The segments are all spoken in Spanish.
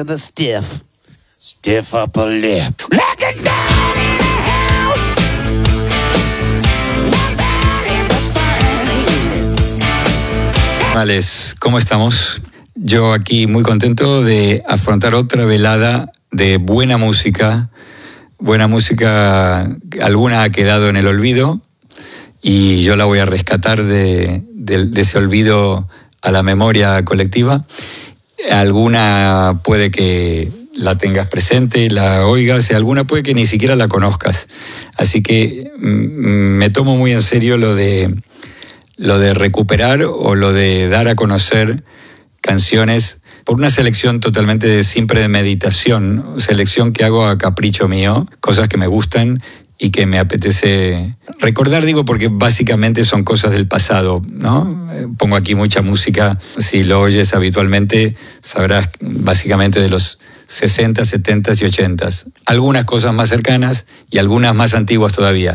with a stiff upper lip. Looking down in the hell. Alex, ¿cómo estamos? Yo aquí muy contento de afrontar otra velada de buena música. Buena música, alguna ha quedado en el olvido y yo la voy a rescatar de ese olvido a la memoria colectiva. Alguna puede que la tengas presente, la oigas, y alguna puede que ni siquiera la conozcas. Así que me tomo muy en serio lo de recuperar o lo de dar a conocer canciones por una selección totalmente sin premeditación, selección que hago a capricho mío, cosas que me gustan y que me apetece recordar, digo, porque básicamente son cosas del pasado, ¿no? Pongo aquí mucha música, si lo oyes habitualmente sabrás básicamente de los 60, 70 y 80. Algunas cosas más cercanas y algunas más antiguas todavía.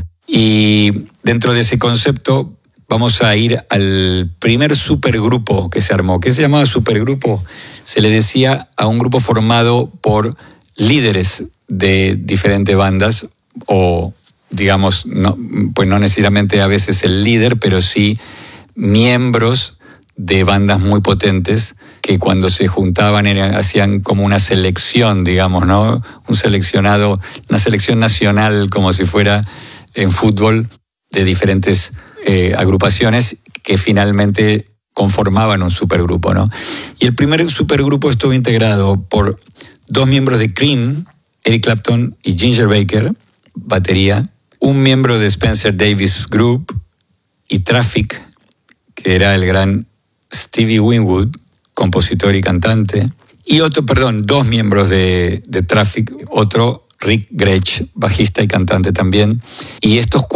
Y dentro de ese concepto vamos a ir al primer supergrupo que se armó. ¿Qué se llamaba supergrupo? Se le decía a un grupo formado por líderes de diferentes bandas, o digamos, no, pues no necesariamente a veces el líder, pero sí miembros de bandas muy potentes que cuando se juntaban hacían como una selección, digamos, ¿no? Una selección nacional, como si fuera en fútbol, de diferentes agrupaciones que finalmente conformaban un supergrupo, ¿no? Y el primer supergrupo estuvo integrado por 2 miembros de Cream, Eric Clapton y Ginger Baker, batería, un miembro de Spencer Davis Group y Traffic, que era el gran Stevie Winwood, compositor y cantante, y 2 miembros de Traffic, otro Rick Gretsch, bajista y cantante también. Y estos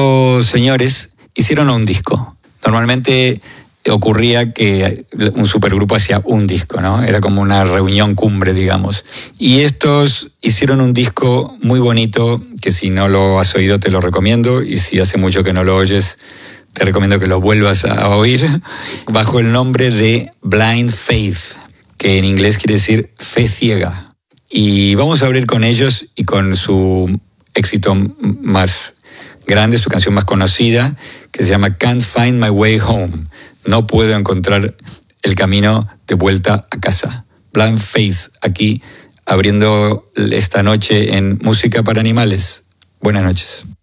4 señores hicieron un disco. Normalmente ocurría que un supergrupo hacía un disco, ¿no? Era como una reunión cumbre, digamos. Y estos hicieron un disco muy bonito, que si no lo has oído te lo recomiendo, y si hace mucho que no lo oyes, te recomiendo que lo vuelvas a oír, bajo el nombre de Blind Faith, que en inglés quiere decir fe ciega. Y vamos a abrir con ellos y con su éxito más grande, su canción más conocida, que se llama Can't Find My Way Home. No puedo encontrar el camino de vuelta a casa. Blind Faith, aquí abriendo esta noche en Música para Animales. Buenas noches.